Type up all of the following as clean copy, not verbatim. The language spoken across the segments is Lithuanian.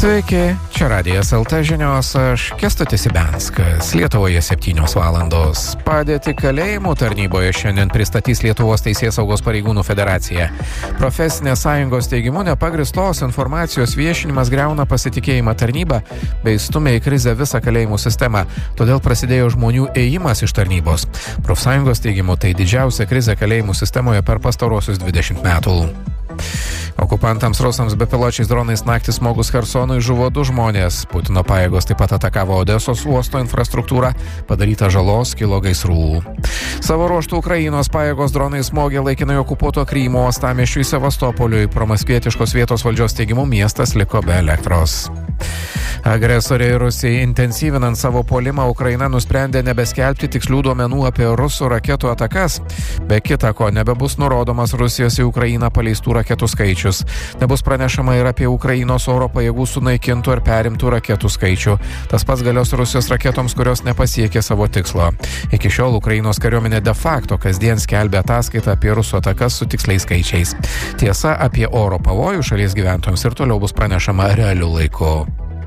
Sveiki, čia Radijas LT žinios, aš Kęstutis Ibenskas. Lietuvoje 7 valandos. Padėtį kalėjimų tarnyboje šiandien pristatys Lietuvos Teisėsaugos pareigūnų federacija. Profesinės sąjungos teigimu nepagristos informacijos viešinimas griauna pasitikėjimą tarnybą bei stumia į krizę visą kalėjimų sistemą. Todėl prasidėjo žmonių ėjimas iš tarnybos. Profsąjungos teigimu tai didžiausia krizė kalėjimų sistemoje per pastarosius 20 metų. Okupantams rusams bepiločiais dronais naktį smogus Chersonui žuvo 2 žmonės. Putino pajėgos taip pat atakavo Odesos uosto infrastruktūrą, padaryta žalos, kilo gaisrų. Savo ruožtų Ukrainos pajėgos dronai smogė laikinai okupuoto Krymo uostamiesčiui Sevastopoliui. Promaskvietiškos vietos valdžios teigimu miestas liko be elektros. Agresoriai Rusijai intensyvinant savo puolimą, Ukraina nusprendė nebeskelbti tikslių duomenų apie rusų raketų atakas. Be kita ko, nebebus nurodomas Rusijos į Ukrainą paleistų raketų skaičius. Nebus pranešama ir apie Ukrainos oro pajėgų sunaikintų ar perimtų raketų skaičių. Tas pats galios Rusijos raketoms, kurios nepasiekė savo tikslo. Iki šiol Ukrainos kariuomenė de facto kasdien skelbia ataskaitą apie rusų atakas su tiksliais skaičiais. Tiesa, apie oro pavojų šalies gyventojams ir toliau bus pranešama realiu laiku.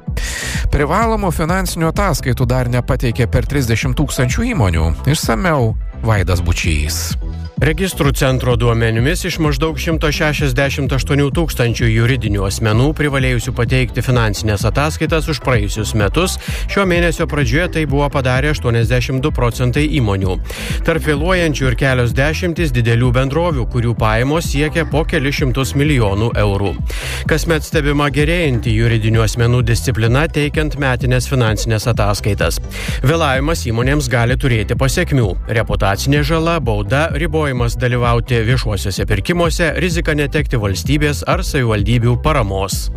Privalomų finansinių ataskaitų dar nepateikė per 30 000 įmonių. Išsamiau Vaidas Bučys. Registrų centro duomenimis iš maždaug 168 000 juridinių asmenų privalėjusių pateikti finansinės ataskaitas už praėjusius metus, šio mėnesio pradžioje tai buvo padarę 82% įmonių. Tarp vėluojančių ir kelios dešimtys didelių bendrovių, kurių pajamos siekia po kelius šimtus milijonų eurų. Kasmet stebima gerėjanti juridinių asmenų disciplina teikiant metinės finansinės ataskaitas. Vėlavimas įmonėms gali turėti pasekmių. Reputacinė žala, bauda, ribojimas dalyvauti viešuosiuose pirkimuose, rizika netekti valstybės ar savivaldybių paramos.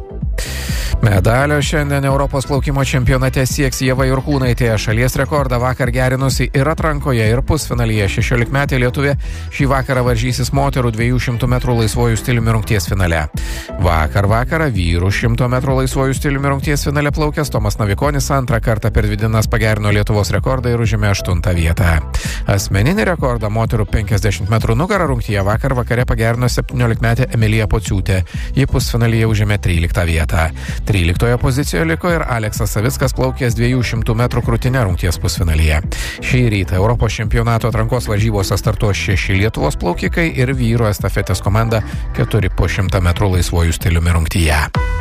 Medalio šiandien Europos plaukimo čempionate sieks Ieva Jurkūnaitė. Šalies rekordą vakar gerinusi ir atrankoje, ir pusfinalyje. 16-metė lietuvė šį vakarą varžysis moterų 200 metrų laisvojų stiliumi rungties finale. Vakarą vyrų 100 metrų laisvojų stiliumi rungties finale plaukęs Tomas Navikonis antrą kartą per 2 dienas pagerino Lietuvos rekordą ir užėmė 8 vietą. Asmeninį rekordą moterų 50 metrų nugarą rungtyje vakare pagerino 17-metė Emilija Pociūtė. Ji pusfinalyje užėmė 13 vietą. 13 pozicijoje liko ir Aleksas Savickas plaukęs 200 metrų krūtine rungties pusfinalyje. Šį rytą Europos čempionato atrankos varžybose startuos 6 Lietuvos plaukikai ir vyro estafetės komanda 4 po 100 metrų laisvojų stiliumi rungtyje.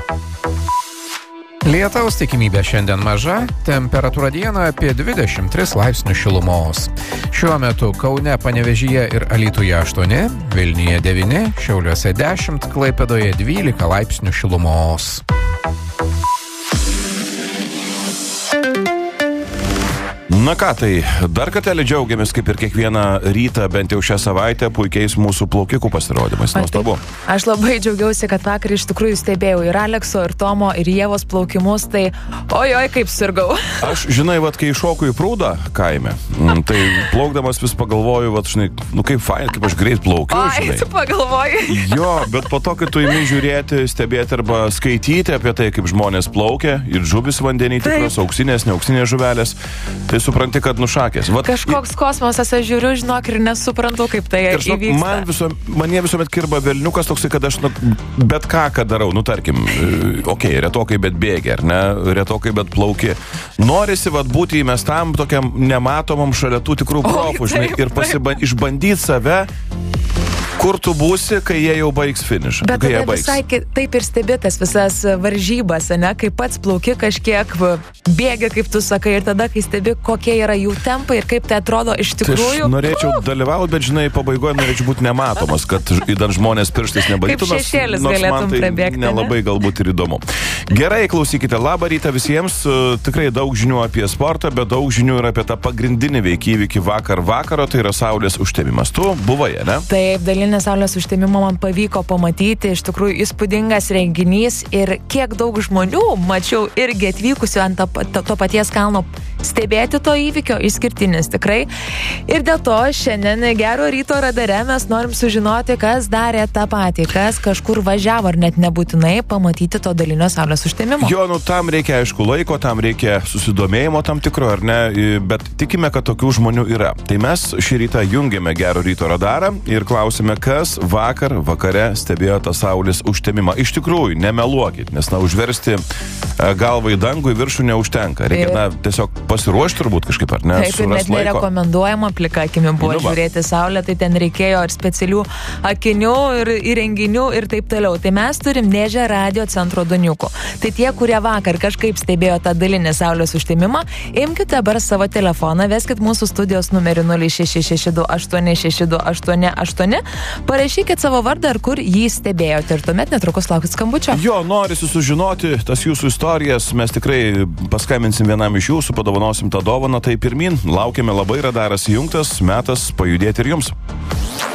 Lietaus tikimybė šiandien maža, temperatūra dieną apie 23 laipsnių šilumos. Šiuo metu Kaune, Panevėžyje ir Alytuje 8, Vilniuje 9, Šiauliuose 10, Klaipėdoje 12 laipsnių šilumos. Na ką, tai dar kartelį džiaugiamės, kaip ir kiekvieną rytą, bent jau šią savaitę, puikiais mūsų plaukikų pasirodymais. Nuostabu. Aš labai džiaugiausi, kad vakar iš tikrųjų stebėjau ir Alekso, ir Tomo, ir Ievos plaukimus, tai ojoj, kaip sirgau. Aš, žinai, kai šoku į prūdą kaime, tai plaukdamas vis pagalvoju, žinai, kaip fain, kaip aš greit plaukiu, žinai. Tu pagalvoji. Jo, bet po to, kai tu imi žiūrėti, stebėti arba skaityti apie tai, kaip žmonės plaukia ir žuvis vandenį, tikros auksinės, neauksinės žuvelės, tai supranti, kad nušakės. Kažkoks kosmosas, aš žiūriu, žinok, ir nesuprantu, kaip tai įvyksta. Man visuomet kirba velniukas toksai, kad aš bet ką darau, tarkim, retokai bet bėgi, ar ne, retokai bet plauki. Norisi būti įmestam tokiam nematomam šalia tų tikrų profų, žinai, ir išbandyti save, kur tu būsi, kai jie jau baigs finišą. Bet tada visai taip ir stebėtas visas varžybas, ne, kai pats plauki kažkiek bėgi, kaip tu sakai, ir tada, kai stebi, kokie yra jų tempai ir kaip tai atrodo iš tikrųjų. Tai aš norėčiau dalyvauti, bet, žinai, pabaigoje norėčiau būti nematomas, kad įdant žmonės pirštais nebadytų, nors man tai prabėgti, nelabai galbūt ir įdomu. Gerai, klausykite, labą rytą visiems. Tikrai daug žinių apie sportą, bet daug žinių ir apie tą pagrindinį įvykį vakaro, tai yra saulės užtemimas. Tu buvai, ne? Taip, dalinį saulės užtemimą man pavyko pamatyti, iš tikrųjų įspūdingas renginys ir kiek daug žmonių mačiau irgi atvykusių ant to paties kalno stebėti to įvykio, išskirtinis tikrai. Ir dėl to šiandien Gero ryto radare mes norim sužinoti, kas darė tą patį, kas kažkur važiavo ar net nebūtinai pamatyti to dalinio saulės užtemimo. Jo, tam reikia aišku laiko, tam reikia susidomėjimo tam tikro, ar ne, bet tikime, kad tokių žmonių yra. Tai mes šį rytą jungiame Gero ryto radarą ir klausime, kas vakare stebėjo tą saulės užtemimą. Iš tikrųjų, nemeluokit, nes užversti galvą į dangų į viršų neužtenka. Reikia, tiesiog pasiruošti turbūt kažkaip, ar ne? Taip, ir net nerekomenduojama plika akimi buvo žiūrėti saulę, tai ten reikėjo ir specialių akinių, ir įrenginių ir taip toliau. Tai mes turim dėžę radio centro doniukų. Tai tie, kurie vakar kažkaip stebėjo tą dalinį saulės užtemimą, imkite dabar savo telefoną, veskit mūsų studijos numerį 0662862888, parašykit savo vardą, ar kur jį stebėjote ir tuomet netrukus laukit skambučio. Jo, norisi sužinoti tas jūsų istorijas, mes tikrai paskambinsim vienam iš jūsų, padovanosim tą dovaną, tai pirmin, laukiame labai, radaras įjungtas, metas pajudėti ir jums.